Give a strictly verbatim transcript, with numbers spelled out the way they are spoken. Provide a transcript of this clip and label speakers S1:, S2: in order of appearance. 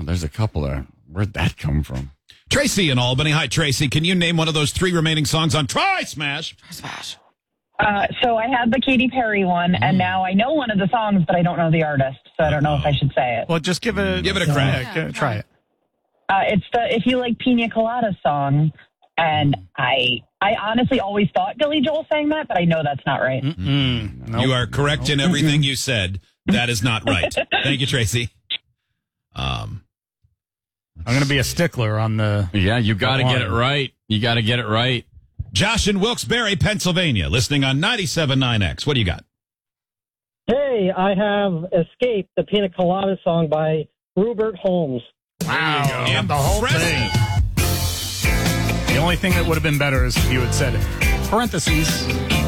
S1: there's a couple there. Where'd that come from?
S2: Tracy in Albany. Hi, Tracy. Can you name one of those three remaining songs on Try Smash?
S1: Try Smash.
S3: Uh, so I had the Katy Perry one, and now I know one of the songs, but I don't know the artist, so I don't know if I should say it.
S4: Well, just give it,
S2: give it a crack.
S4: Yeah, yeah, try it.
S3: Uh, it's the If You Like Pina Colada song, and I I honestly always thought Billy Joel sang that, but I know that's not right.
S4: Mm, nope.
S2: You are correct in everything you said. That is not right. Thank you, Tracy. Um,
S4: I'm going to be a stickler on the...
S1: Yeah, you got to get it right. You got to get it right.
S2: Josh in Wilkes-Barre, Pennsylvania, listening on ninety-seven point nine X. What do you got?
S5: Hey, I have Escape, the Pina Colada song by Rupert Holmes.
S4: Wow. And the whole thing. The only thing that would have been better is if you had said parentheses.